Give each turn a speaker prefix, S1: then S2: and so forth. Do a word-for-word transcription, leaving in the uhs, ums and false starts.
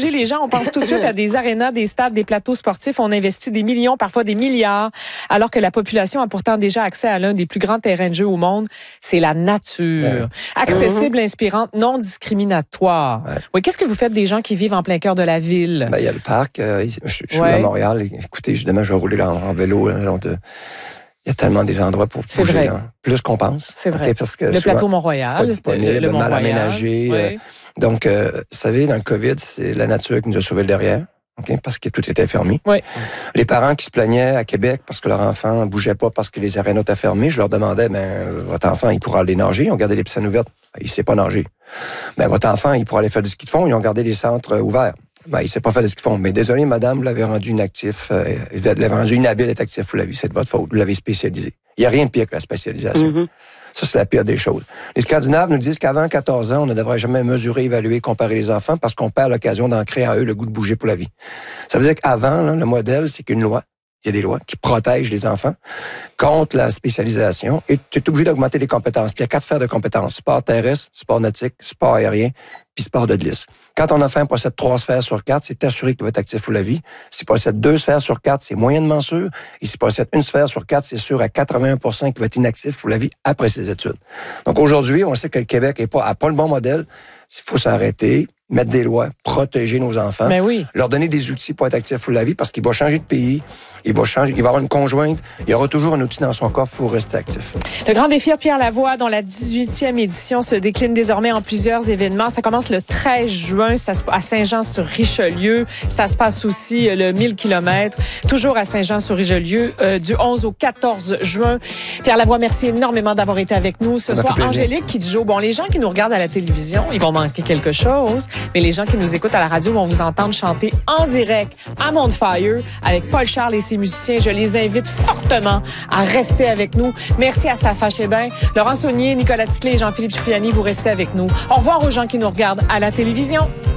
S1: protéger les gens, on pense tout de suite à des arénas, des stades, des plateaux sportifs. On investit des millions, parfois des milliards, alors que la population a pourtant déjà accès à l'un des plus grands terrains de jeu au monde. C'est la nature. Ouais. Accessible, mm-hmm. inspirante, non discriminatoire. Ouais. Oui, qu'est-ce que vous faites des gens qui vivent en plein cœur de la ville?
S2: Ben, il y a le parc. Euh, je, je suis ouais. à Montréal. Écoutez, demain, je vais rouler là, en, en vélo. Là, donc, euh, il y a tellement des endroits pour bouger. C'est vrai. Là. Plus qu'on pense.
S1: C'est vrai.
S2: Okay, parce que
S1: le plateau Mont-Royal.
S2: Pas disponible, le, le mal aménagé.
S1: Oui.
S2: Euh, donc, euh, vous savez, dans le COVID, c'est la nature qui nous a sauvé le derrière. Okay, parce que tout était fermé.
S1: Oui.
S2: Les parents qui se plaignaient à Québec parce que leur enfant ne bougeait pas parce que les arénas étaient fermés, je leur demandais, ben, votre enfant, il pourra aller nager. Ils ont gardé les piscines ouvertes. Il ne sait pas nager. Ben, votre enfant, il pourra aller faire du ski de fond. Ils ont gardé les centres ouverts. Ben, il ne sait pas faire du ski de fond. Mais désolé, madame, vous l'avez rendu inactif. Euh, vous l'avez rendu inhabile d'être actif. Vous l'avez, c'est de votre faute. Vous l'avez spécialisé. Il n'y a rien de pire que la spécialisation. Mm-hmm. Ça, c'est la pire des choses. Les Scandinaves nous disent qu'avant quatorze ans, on ne devrait jamais mesurer, évaluer, comparer les enfants parce qu'on perd l'occasion d'ancrer en eux le goût de bouger pour la vie. Ça veut dire qu'avant, là, le modèle, c'est qu'une loi, il y a des lois qui protègent les enfants contre la spécialisation et tu es obligé d'augmenter les compétences. Puis il y a quatre sphères de compétences. Sport terrestre, sport nautique, sport aérien, puis sport de glisse. Quand ton enfant possède trois sphères sur quatre, c'est assuré qu'il va être actif pour la vie. S'il possède deux sphères sur quatre, c'est moyennement sûr. Et s'il possède une sphère sur quatre, c'est sûr à quatre-vingt-un pour cent qu'il va être inactif pour la vie après ses études. Donc aujourd'hui, on sait que le Québec n'a pas, pas le bon modèle. Il faut s'arrêter, mettre des lois, protéger nos enfants,
S1: mais oui.
S2: leur donner des outils pour être actifs pour la vie parce qu'il va changer de pays, il va changer, il va avoir une conjointe, il y aura toujours un outil dans son coffre pour rester actif.
S1: Le Grand Défi à Pierre Lavoie, dont la dix-huitième édition se décline désormais en plusieurs événements. Ça commence le treize juin ça se, à Saint-Jean-sur-Richelieu. Ça se passe aussi le mille kilomètres, toujours à Saint-Jean-sur-Richelieu, euh, du onze au quatorze juin. Pierre Lavoie, merci énormément d'avoir été avec nous. Ce soir, Angélique Kidjo. Bon, les gens qui nous regardent à la télévision, ils vont manquer quelque chose, mais les gens qui nous écoutent à la radio vont vous entendre chanter en direct à Mount Fire avec Paul Charles et ses musiciens. Je les invite fortement à rester avec nous. Merci à Safa Chébin, Laurent Saunier, Nicolas Titley et Jean-Philippe Cipriani. Vous restez avec nous. Au revoir aux gens qui nous regardent à la télévision.